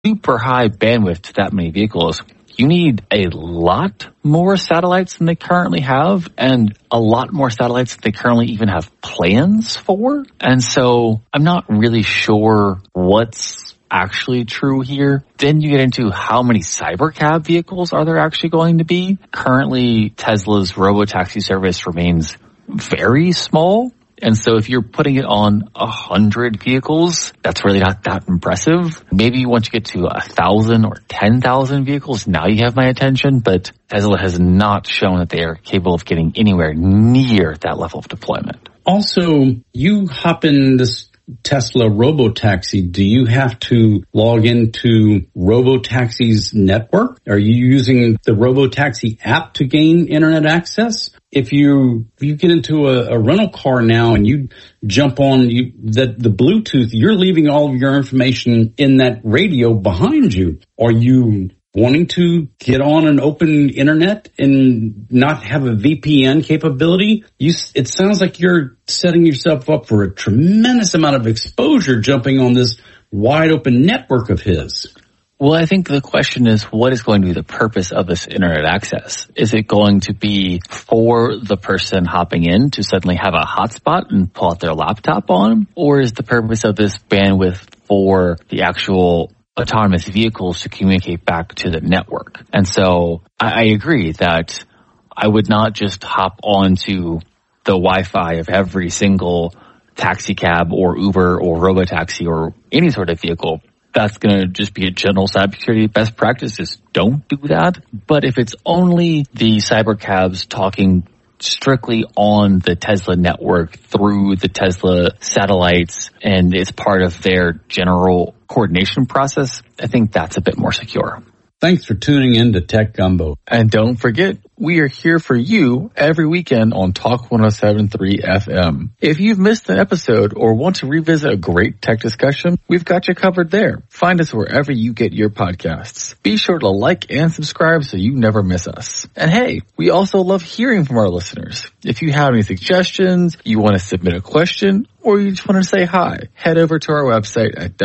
super high bandwidth to that many vehicles, you need a lot more satellites than they currently have, and a lot more satellites than they currently even have plans for. And so I'm not really sure what's actually true here. Then you get into how many Cybercab vehicles are there actually going to be. Currently, Tesla's robotaxi service remains very small. And so if you're putting it on 100 vehicles, that's really not that impressive. Maybe once you get to 1,000 or 10,000 vehicles, now you have my attention. But Tesla has not shown that they are capable of getting anywhere near that level of deployment. Also, you hop in this Tesla robotaxi. Do you have to log into robotaxi's network? Are you using the robotaxi app to gain internet access? If you get into a rental car now and you jump on the Bluetooth, you're leaving all of your information in that radio behind you. Are you wanting to get on an open internet and not have a VPN capability? It sounds like you're setting yourself up for a tremendous amount of exposure jumping on this wide open network of his. Well, I think the question is, what is going to be the purpose of this internet access? Is it going to be for the person hopping in to suddenly have a hotspot and pull out their laptop on? Or is the purpose of this bandwidth for the actual autonomous vehicles to communicate back to the network? And so I agree that I would not just hop onto the Wi-Fi of every single taxi cab or Uber or robotaxi or any sort of vehicle. That's going to just be a general cybersecurity best practices. Don't do that. But if it's only the cybercabs talking strictly on the Tesla network through the Tesla satellites and it's part of their general coordination process, I think that's a bit more secure. Thanks for tuning in to Tech Gumbo. And don't forget, we are here for you every weekend on Talk 107.3 FM. If you've missed an episode or want to revisit a great tech discussion, we've got you covered there. Find us wherever you get your podcasts. Be sure to like and subscribe so you never miss us. And hey, we also love hearing from our listeners. If you have any suggestions, you want to submit a question, or you just want to say hi, head over to our website at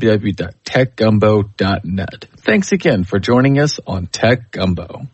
www.techgumbo.net. Thanks again for joining us on Tech Gumbo.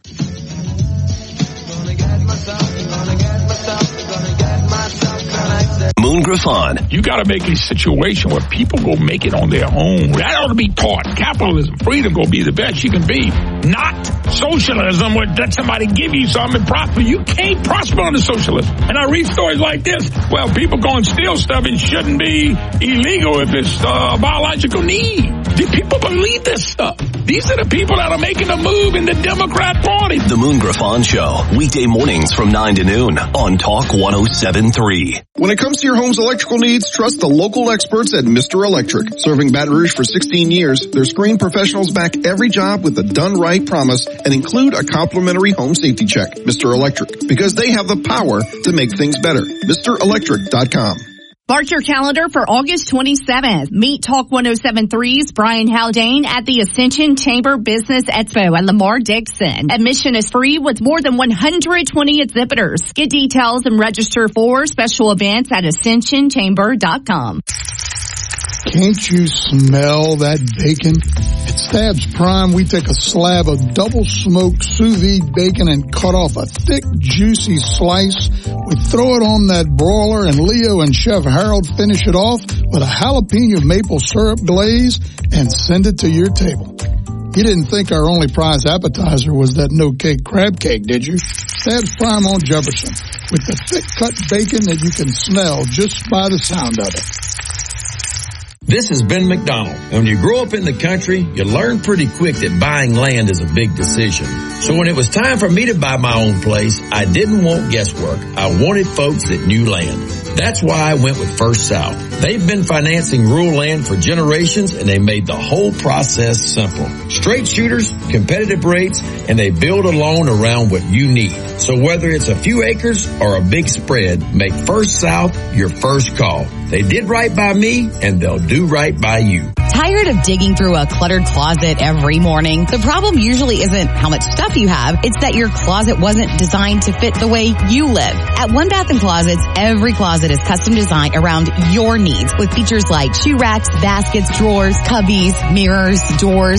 Moon Griffon. You got to make a situation where people go make it on their own. That ought to be taught. Capitalism, freedom, go be the best you can be. Not socialism where let somebody give you something and prosper. You can't prosper under socialism. And I read stories like this. Well, people going to steal stuff, it shouldn't be illegal if it's a biological need. Do people believe this stuff? These are the people that are making a move in the Democrat Party. The Moon Griffon Show, weekday mornings from 9 to noon on Talk 107.3. When it comes to your home's electrical needs, trust the local experts at Mr. Electric. Serving Baton Rouge for 16 years, their screened professionals back every job with a done-right promise and include a complimentary home safety check. Mr. Electric, because they have the power to make things better. MrElectric.com. Mark your calendar for August 27th. Meet Talk 107.3's Brian Haldane at the Ascension Chamber Business Expo at Lamar Dixon. Admission is free with more than 120 exhibitors. Get details and register for special events at ascensionchamber.com. Can't you smell that bacon? At Stabs Prime, we take a slab of double-smoked sous vide bacon and cut off a thick, juicy slice. We throw it on that broiler, and Leo and Chef Harold finish it off with a jalapeno maple syrup glaze and send it to your table. You didn't think our only prize appetizer was that no-cake crab cake, did you? Stabs Prime on Jefferson, with the thick-cut bacon that you can smell just by the sound of it. This is Ben McDonald. When you grow up in the country, you learn pretty quick that buying land is a big decision. So when it was time for me to buy my own place, I didn't want guesswork. I wanted folks that knew land. That's why I went with First South. They've been financing rural land for generations, and they made the whole process simple. Straight shooters, competitive rates, and they build a loan around what you need. So whether it's a few acres or a big spread, make First South your first call. They did right by me, and they'll do right by you. Tired of digging through a cluttered closet every morning? The problem usually isn't how much stuff you have. It's that your closet wasn't designed to fit the way you live. At One Bath & Closets, every closet is custom designed around your needs with features like shoe racks, baskets, drawers, cubbies, mirrors, doors,